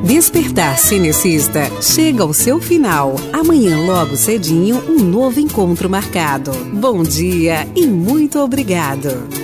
Despertar Cinecista chega ao seu final. Amanhã, logo cedinho, um novo encontro marcado. Bom dia e muito obrigado.